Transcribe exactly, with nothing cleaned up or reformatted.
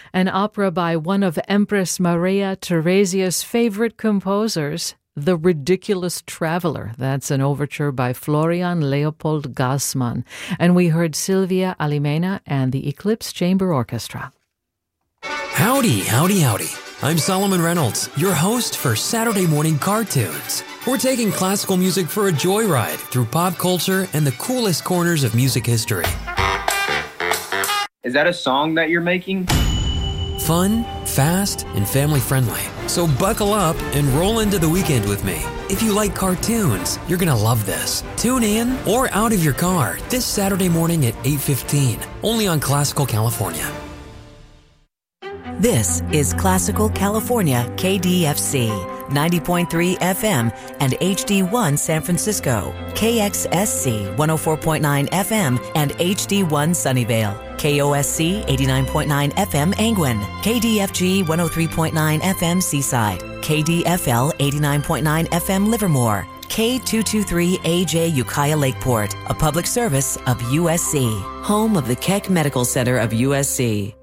an opera by one of Empress Maria Theresia's favorite composers, The Ridiculous Traveler. That's an overture by Florian Leopold Gassmann. And we heard Silvia Alimena and the Eclipse Chamber Orchestra. Howdy, howdy, howdy. I'm Solomon Reynolds, your host for Saturday Morning Cartoons. We're taking classical music for a joyride through pop culture and the coolest corners of music history. Is that a song that you're making? Fun, fast, and family-friendly. So buckle up and roll into the weekend with me. If you like cartoons, you're going to love this. Tune in or out of your car this Saturday morning at eight fifteen, only on Classical California. This is Classical California K D F C, ninety point three F M and H D one San Francisco, K X S C one oh four point nine F M and H D one Sunnyvale, K O S C eighty-nine point nine F M Angwin, K D F G one oh three point nine F M Seaside, K D F L eighty-nine point nine F M Livermore, K two twenty-three A J Ukiah Lakeport, a public service of U S C, home of the Keck Medical Center of U S C.